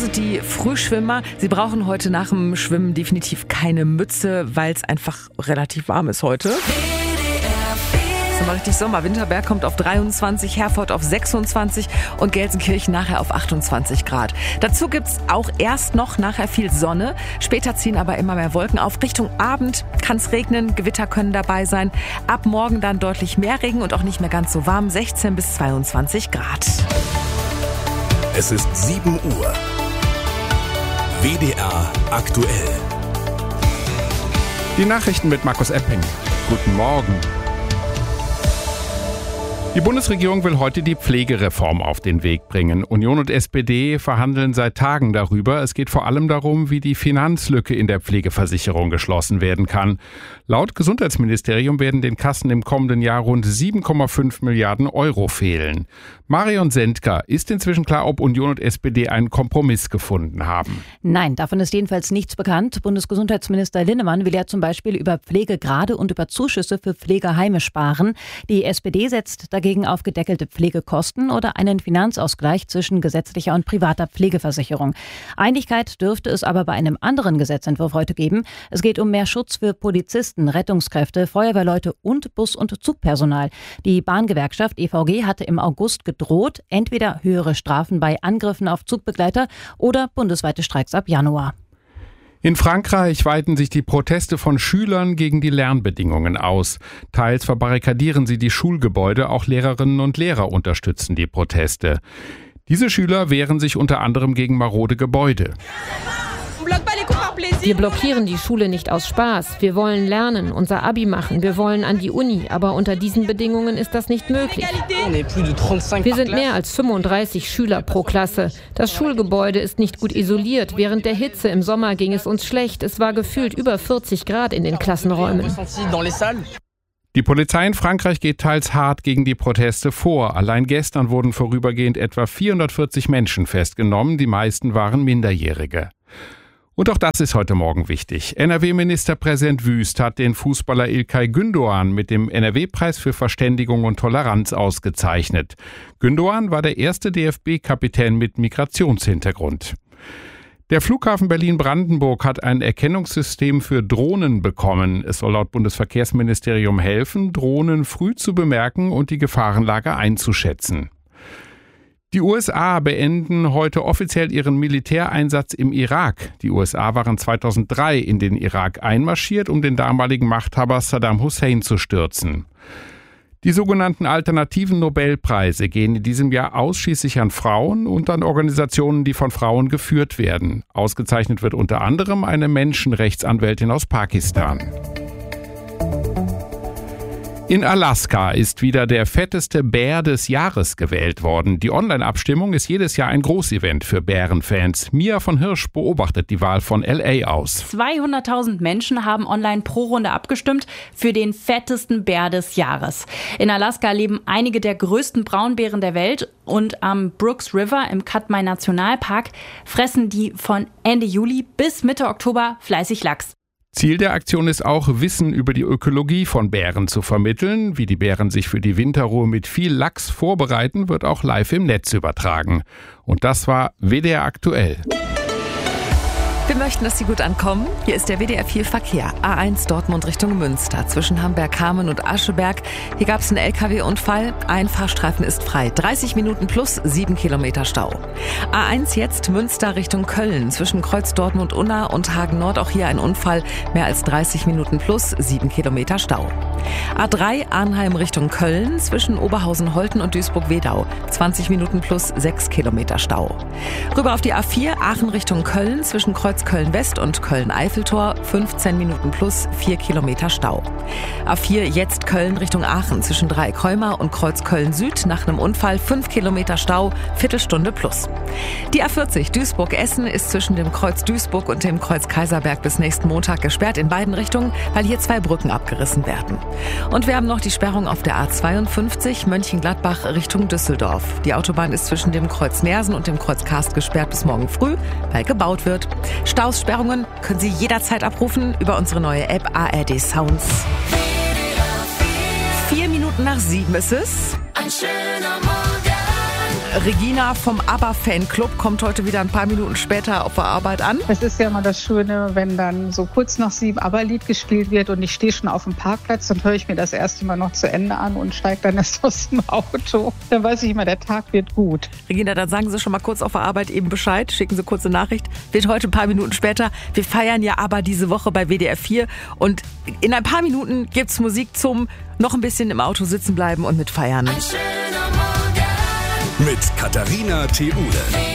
sind die Frühschwimmer. Sie brauchen heute nach dem Schwimmen definitiv keine Mütze, weil es einfach relativ warm ist heute. Das ist mal richtig Sommer. Winterberg kommt auf 23, Herford auf 26 und Gelsenkirchen nachher auf 28 Grad. Dazu gibt's auch erst noch nachher viel Sonne. Später ziehen aber immer mehr Wolken auf. Richtung Abend kann es regnen, Gewitter können dabei sein. Ab morgen dann deutlich mehr Regen und auch nicht mehr ganz so warm, 16 bis 22 Grad. Es ist 7 Uhr. WDR aktuell. Die Nachrichten mit Markus Epping. Guten Morgen. Die Bundesregierung will heute die Pflegereform auf den Weg bringen. Union und SPD verhandeln seit Tagen darüber. Es geht vor allem darum, wie die Finanzlücke in der Pflegeversicherung geschlossen werden kann. Laut Gesundheitsministerium werden den Kassen im kommenden Jahr rund 7,5 Milliarden Euro fehlen. Marion Sendker, ist inzwischen klar, ob Union und SPD einen Kompromiss gefunden haben? Nein, davon ist jedenfalls nichts bekannt. Bundesgesundheitsminister Linnemann will ja zum Beispiel über Pflegegrade und über Zuschüsse für Pflegeheime sparen. Die SPD setzt dagegen auf gedeckelte Pflegekosten oder einen Finanzausgleich zwischen gesetzlicher und privater Pflegeversicherung. Einigkeit dürfte es aber bei einem anderen Gesetzentwurf heute geben. Es geht um mehr Schutz für Polizisten, Rettungskräfte, Feuerwehrleute und Bus- und Zugpersonal. Die Bahngewerkschaft EVG hatte im August gedroht, entweder höhere Strafen bei Angriffen auf Zugbegleiter oder bundesweite Streiks ab Januar. In Frankreich weiten sich die Proteste von Schülern gegen die Lernbedingungen aus. Teils verbarrikadieren sie die Schulgebäude, auch Lehrerinnen und Lehrer unterstützen die Proteste. Diese Schüler wehren sich unter anderem gegen marode Gebäude. Wir blockieren die Schule nicht aus Spaß. Wir wollen lernen, unser Abi machen, wir wollen an die Uni. Aber unter diesen Bedingungen ist das nicht möglich. Wir sind mehr als 35 Schüler pro Klasse. Das Schulgebäude ist nicht gut isoliert. Während der Hitze im Sommer ging es uns schlecht. Es war gefühlt über 40 Grad in den Klassenräumen. Die Polizei in Frankreich geht teils hart gegen die Proteste vor. Allein gestern wurden vorübergehend etwa 440 Menschen festgenommen. Die meisten waren Minderjährige. Und auch das ist heute Morgen wichtig. NRW-Ministerpräsident Wüst hat den Fußballer İlkay Gündoğan mit dem NRW-Preis für Verständigung und Toleranz ausgezeichnet. Gündoğan war der erste DFB-Kapitän mit Migrationshintergrund. Der Flughafen Berlin-Brandenburg hat ein Erkennungssystem für Drohnen bekommen. Es soll laut Bundesverkehrsministerium helfen, Drohnen früh zu bemerken und die Gefahrenlage einzuschätzen. Die USA beenden heute offiziell ihren Militäreinsatz im Irak. Die USA waren 2003 in den Irak einmarschiert, um den damaligen Machthaber Saddam Hussein zu stürzen. Die sogenannten alternativen Nobelpreise gehen in diesem Jahr ausschließlich an Frauen und an Organisationen, die von Frauen geführt werden. Ausgezeichnet wird unter anderem eine Menschenrechtsanwältin aus Pakistan. In Alaska ist wieder der fetteste Bär des Jahres gewählt worden. Die Online-Abstimmung ist jedes Jahr ein Großevent für Bärenfans. Mia von Hirsch beobachtet die Wahl von LA aus. 200.000 Menschen haben online pro Runde abgestimmt für den fettesten Bär des Jahres. In Alaska leben einige der größten Braunbären der Welt und am Brooks River im Katmai Nationalpark fressen die von Ende Juli bis Mitte Oktober fleißig Lachs. Ziel der Aktion ist auch, Wissen über die Ökologie von Bären zu vermitteln. Wie die Bären sich für die Winterruhe mit viel Lachs vorbereiten, wird auch live im Netz übertragen. Und das war WDR aktuell. Wir möchten, dass Sie gut ankommen. Hier ist der WDR 4 Verkehr. A1 Dortmund Richtung Münster. Zwischen Hamberg-Hameln und Ascheberg. Hier gab es einen LKW-Unfall. Ein Fahrstreifen ist frei. 30 Minuten plus 7 Kilometer Stau. A1 jetzt Münster Richtung Köln. Zwischen Kreuz Dortmund-Unna und Hagen-Nord auch hier ein Unfall. Mehr als 30 Minuten plus 7 Kilometer Stau. A3 Arnheim Richtung Köln. Zwischen Oberhausen-Holten und Duisburg-Wedau. 20 Minuten plus 6 Kilometer Stau. Rüber auf die A4 Aachen Richtung Köln. Zwischen Kreuz Köln-West und Köln-Eiffeltor 15 Minuten plus 4 Kilometer Stau. A4 jetzt Köln Richtung Aachen zwischen Dreieck-Heumar und Kreuz Köln-Süd nach einem Unfall 5 Kilometer Stau, Viertelstunde plus. Die A40 Duisburg-Essen ist zwischen dem Kreuz Duisburg und dem Kreuz Kaiserberg bis nächsten Montag gesperrt in beiden Richtungen, weil hier 2 Brücken abgerissen werden. Und wir haben noch die Sperrung auf der A52 Mönchengladbach Richtung Düsseldorf. Die Autobahn ist zwischen dem Kreuz Nersen und dem Kreuz Karst gesperrt bis morgen früh, weil gebaut wird. Staussperrungen können Sie jederzeit abrufen über unsere neue App ARD Sounds. 4 Minuten nach 7 ist es. Ein schöner Morgen. Regina vom ABBA-Fanclub kommt heute wieder ein paar Minuten später auf der Arbeit an. Es ist ja immer das Schöne, wenn dann so kurz nach 7 ABBA-Lied gespielt wird und ich stehe schon auf dem Parkplatz, dann höre ich mir das erste Mal noch zu Ende an und steige dann erst aus dem Auto. Dann weiß ich immer, der Tag wird gut. Regina, dann sagen Sie schon mal kurz auf der Arbeit eben Bescheid, schicken Sie kurze Nachricht. Wird heute ein paar Minuten später. Wir feiern ja ABBA diese Woche bei WDR 4 und in ein paar Minuten gibt's Musik zum noch ein bisschen im Auto sitzen bleiben und mitfeiern. Mit Katharina Theule.